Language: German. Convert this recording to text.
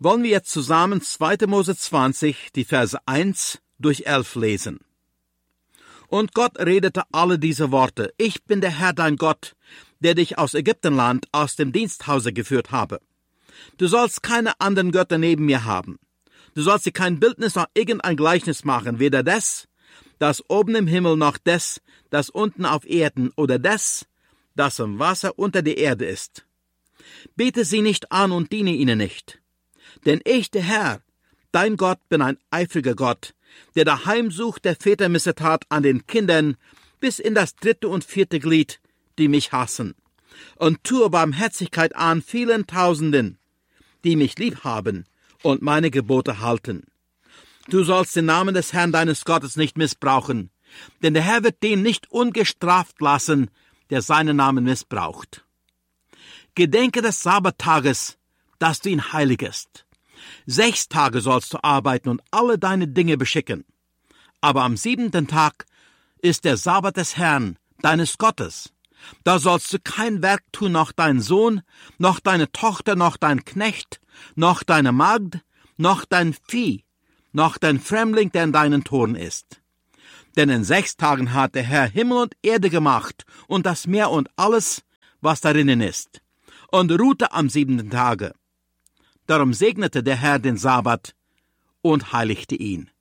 wollen wir jetzt zusammen 2. Mose 20, die Verse 1 durch 11 lesen. Und Gott redete alle diese Worte: Ich bin der Herr dein Gott, der dich aus Ägyptenland, aus dem Diensthause geführt habe. Du sollst keine anderen Götter neben mir haben. Du sollst dir kein Bildnis noch irgendein Gleichnis machen, weder das oben im Himmel, noch das unten auf Erden, oder das im Wasser unter der Erde ist. Bete sie nicht an und diene ihnen nicht. Denn ich, der Herr, dein Gott, bin ein eifriger Gott, der der Heimsucht der Väter Missetat an den Kindern bis in das 3. und 4. Glied, die mich hassen, und tue Barmherzigkeit an vielen Tausenden, die mich lieb haben und meine Gebote halten. Du sollst den Namen des Herrn deines Gottes nicht missbrauchen, denn der Herr wird den nicht ungestraft lassen, der seinen Namen missbraucht. Gedenke des Sabbattages, dass du ihn heiligest. 6 Tage sollst du arbeiten und alle deine Dinge beschicken. Aber am 7. Tag ist der Sabbat des Herrn, deines Gottes. Da sollst du kein Werk tun, noch dein Sohn, noch deine Tochter, noch dein Knecht, noch deine Magd, noch dein Vieh, noch dein Fremdling, der in deinen Toren ist. Denn in 6 Tagen hat der Herr Himmel und Erde gemacht und das Meer und alles, was darinnen ist, und ruhte am 7. Tage. Darum segnete der Herr den Sabbat und heiligte ihn.